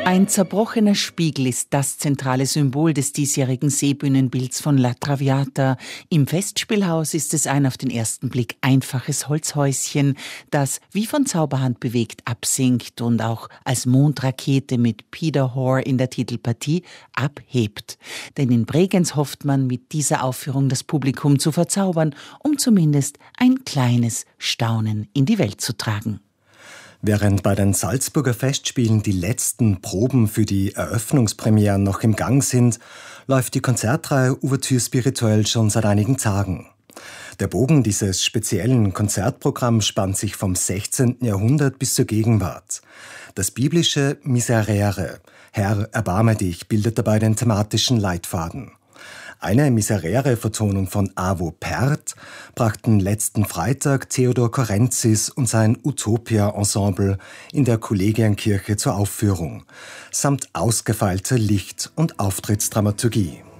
Ein zerbrochener Spiegel ist das zentrale Symbol des diesjährigen Seebühnenbilds von La Traviata. Im Festspielhaus ist es ein auf den ersten Blick einfaches Holzhäuschen, das wie von Zauberhand bewegt absinkt und auch als Mondrakete mit Peter Hoare in der Titelpartie abhebt. Denn in Bregenz hofft man, mit dieser Aufführung das Publikum zu verzaubern, um zumindest ein kleines Staunen in die Welt zu tragen. Während bei den Salzburger Festspielen die letzten Proben für die Eröffnungspremieren noch im Gang sind, läuft die Konzertreihe Ouverture Spirituelle schon seit einigen Tagen. Der Bogen dieses speziellen Konzertprogramms spannt sich vom 16. Jahrhundert bis zur Gegenwart. Das biblische Miserere, Herr, erbarme dich, bildet dabei den thematischen Leitfaden. Eine Miserere-Vertonung von Avo Pärt brachten letzten Freitag Theodor Korenzis und sein Utopia-Ensemble in der Kollegienkirche zur Aufführung, samt ausgefeilter Licht- und Auftrittsdramaturgie.